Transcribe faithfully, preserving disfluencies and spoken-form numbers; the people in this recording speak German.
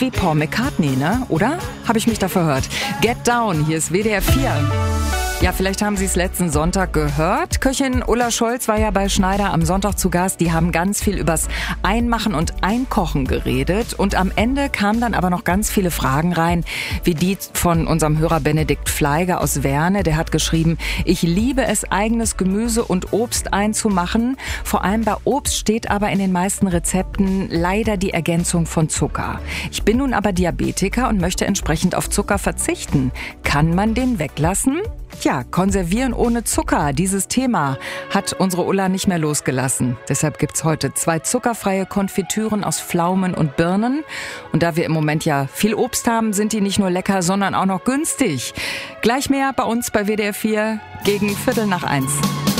wie Paul McCartney, ne? Oder? Habe ich mich da verhört? Get Down, hier ist W D R vier. Ja, vielleicht haben Sie es letzten Sonntag gehört. Köchin Ulla Scholz war ja bei Schneider am Sonntag zu Gast. Die haben ganz viel übers Einmachen und Einkochen geredet. Und am Ende kamen dann aber noch ganz viele Fragen rein, wie die von unserem Hörer Benedikt Fleiger aus Werne. Der hat geschrieben, ich liebe es, eigenes Gemüse und Obst einzumachen. Vor allem bei Obst steht aber in den meisten Rezepten leider die Ergänzung von Zucker. Ich bin nun aber Diabetiker und möchte entsprechend auf Zucker verzichten. Kann man den weglassen? Ja, konservieren ohne Zucker. Dieses Thema hat unsere Ulla nicht mehr losgelassen. Deshalb gibt's heute zwei zuckerfreie Konfitüren aus Pflaumen und Birnen. Und da wir im Moment ja viel Obst haben, sind die nicht nur lecker, sondern auch noch günstig. Gleich mehr bei uns bei W D R vier gegen Viertel nach eins.